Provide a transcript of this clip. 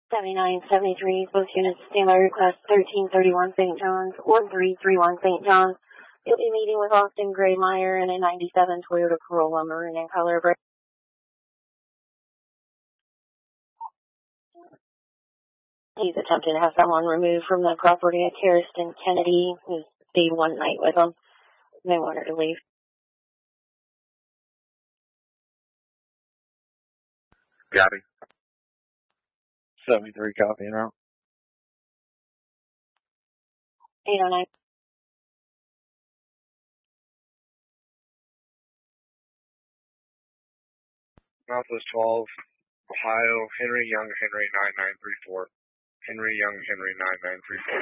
7973, both units standby request 1331 St. John's, 1331 St. John's. You'll be meeting with Austin Graymeyer in a 97 Toyota Corolla maroon in color. He's attempting to have someone removed from the property at Kirsten Kennedy, who's stayed one night with him. They want her to leave. Got him. 73 copy and out. 809. Northwest 12, Ohio, Henry Young, Henry 9934. Henry Young, Henry 9934.